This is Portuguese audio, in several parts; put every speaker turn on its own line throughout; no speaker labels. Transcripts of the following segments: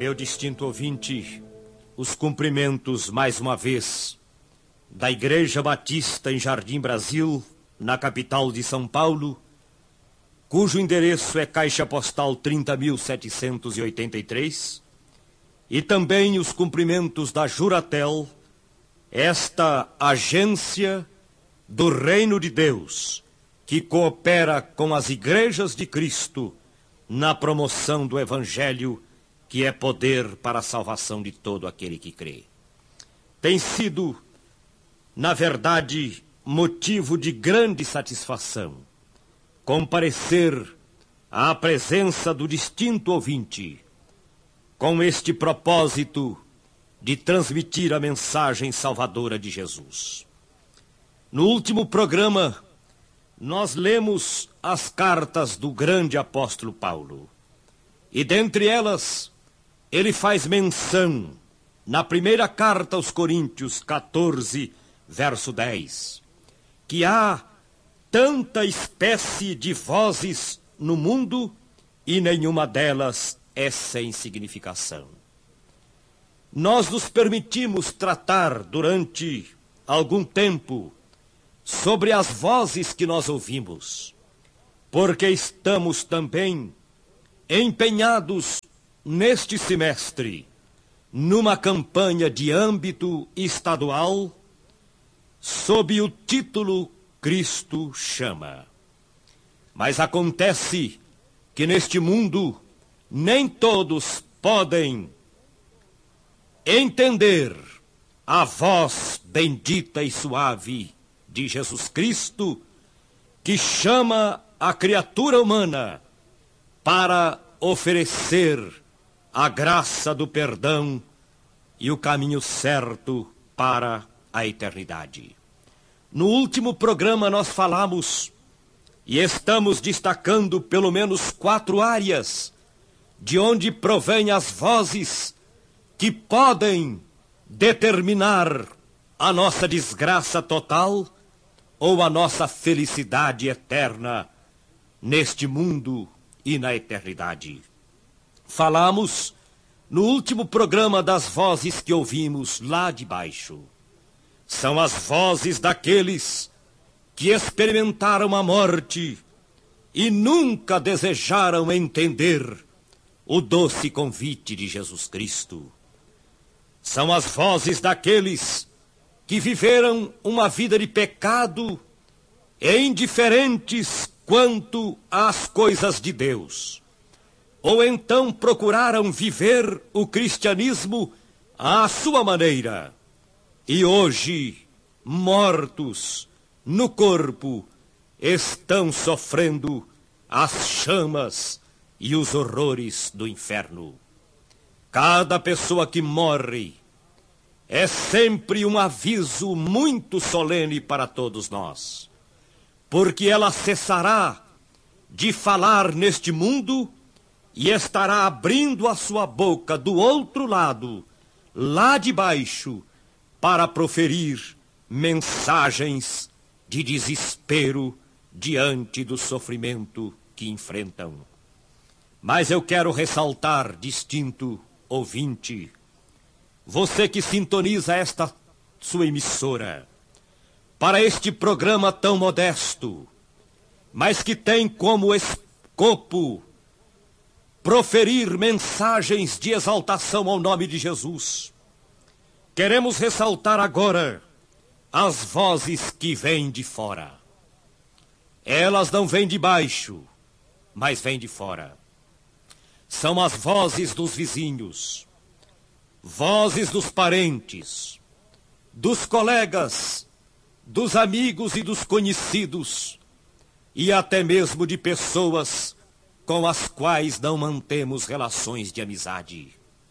Meu distinto ouvinte, os cumprimentos mais uma vez da Igreja Batista em Jardim Brasil, na capital de São Paulo, cujo endereço é Caixa Postal 30.783, e também os cumprimentos da Juratel, esta agência do Reino de Deus, que coopera com as igrejas de Cristo na promoção do Evangelho, que é poder para a salvação de todo aquele que crê. Tem sido, na verdade, motivo de grande satisfação comparecer à presença do distinto ouvinte, com este propósito de transmitir a mensagem salvadora de Jesus. No último programa, nós lemos as cartas do grande apóstolo Paulo, e dentre elas, ele faz menção, na primeira carta aos Coríntios 14, verso 10, que há tanta espécie de vozes no mundo e nenhuma delas é sem significação. Nós nos permitimos tratar durante algum tempo sobre as vozes que nós ouvimos, porque estamos também empenhados neste semestre numa campanha de âmbito estadual sob o título Cristo Chama. Mas acontece que neste mundo nem todos podem entender a voz bendita e suave de Jesus Cristo, que chama a criatura humana para oferecer a graça do perdão e o caminho certo para a eternidade. No último programa nós falamos e estamos destacando pelo menos 4 áreas de onde provêm as vozes que podem determinar a nossa desgraça total ou a nossa felicidade eterna neste mundo e na eternidade. Falamos no último programa das vozes que ouvimos lá de baixo. São as vozes daqueles que experimentaram a morte e nunca desejaram entender o doce convite de Jesus Cristo. São as vozes daqueles que viveram uma vida de pecado e indiferentes quanto às coisas de Deus, ou então procuraram viver o cristianismo à sua maneira, e hoje, mortos no corpo, estão sofrendo as chamas e os horrores do inferno. Cada pessoa que morre é sempre um aviso muito solene para todos nós, porque ela cessará de falar neste mundo e estará abrindo a sua boca do outro lado, lá de baixo, para proferir mensagens de desespero diante do sofrimento que enfrentam. Mas eu quero ressaltar, distinto ouvinte, você que sintoniza esta sua emissora, para este programa tão modesto, mas que tem como escopo proferir mensagens de exaltação ao nome de Jesus. Queremos ressaltar agora as vozes que vêm de fora. Elas não vêm de baixo, mas vêm de fora. São as vozes dos vizinhos, vozes dos parentes, dos colegas, dos amigos e dos conhecidos, e até mesmo de pessoas com as quais não mantemos relações de amizade.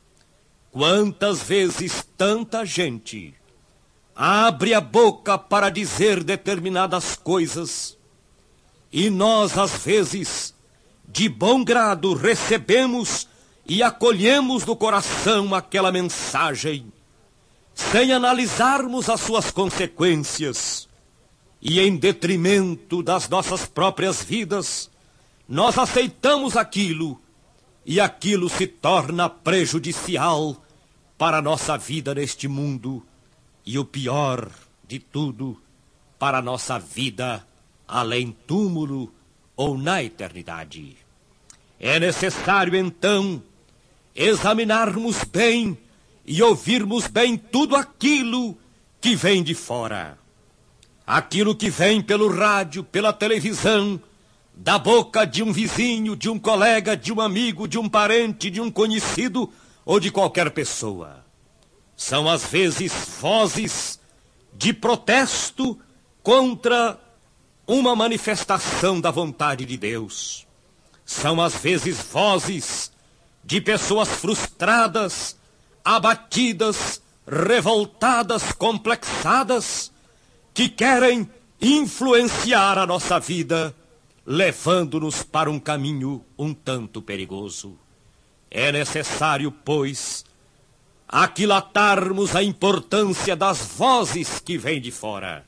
Quantas vezes tanta gente abre a boca para dizer determinadas coisas, e nós, às vezes, de bom grado, recebemos e acolhemos do coração aquela mensagem, sem analisarmos as suas consequências, e em detrimento das nossas próprias vidas, nós aceitamos aquilo e aquilo se torna prejudicial para a nossa vida neste mundo e, o pior de tudo, para a nossa vida além túmulo ou na eternidade. É necessário, então, examinarmos bem e ouvirmos bem tudo aquilo que vem de fora. Aquilo que vem pelo rádio, pela televisão, da boca de um vizinho, de um colega, de um amigo, de um parente, de um conhecido ou de qualquer pessoa. São às vezes vozes de protesto contra uma manifestação da vontade de Deus. São às vezes vozes de pessoas frustradas, abatidas, revoltadas, complexadas, que querem influenciar a nossa vida, levando-nos para um caminho um tanto perigoso. É necessário, pois, aquilatarmos a importância das vozes que vêm de fora.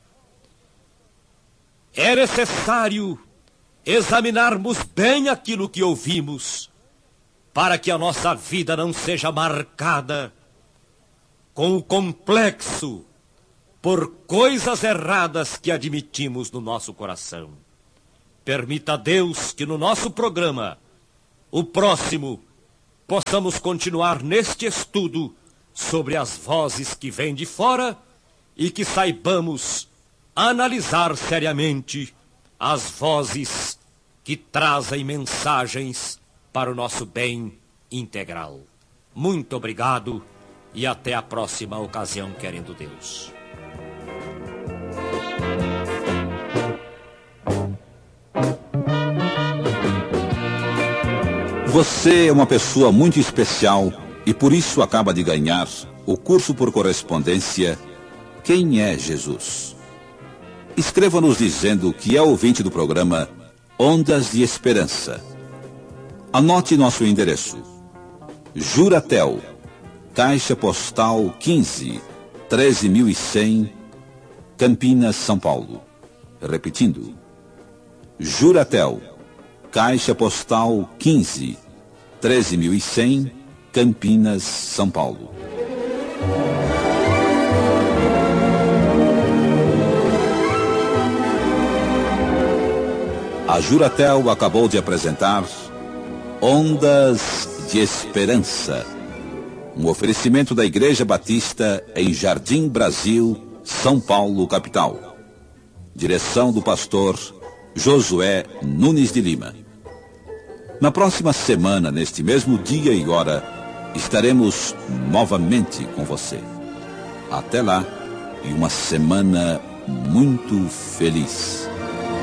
É necessário examinarmos bem aquilo que ouvimos, para que a nossa vida não seja marcada com o complexo por coisas erradas que admitimos no nosso coração. Permita a Deus que no nosso programa, o próximo, possamos continuar neste estudo sobre as vozes que vêm de fora e que saibamos analisar seriamente as vozes que trazem mensagens para o nosso bem integral. Muito obrigado e até a próxima ocasião, querendo Deus.
Você é uma pessoa muito especial e por isso acaba de ganhar o curso por correspondência Quem é Jesus? Escreva-nos dizendo que é ouvinte do programa Ondas de Esperança. Anote nosso endereço: Juratel, Caixa Postal 15, 13.100, Campinas, São Paulo. Repetindo: Juratel, Caixa Postal 15, 13.100, Campinas, São Paulo. A Juratel acabou de apresentar Ondas de Esperança, um oferecimento da Igreja Batista em Jardim Brasil, São Paulo, capital. Direção do pastor Josué Nunes de Lima. Na próxima semana, neste mesmo dia e hora, estaremos novamente com você. Até lá e uma semana muito feliz.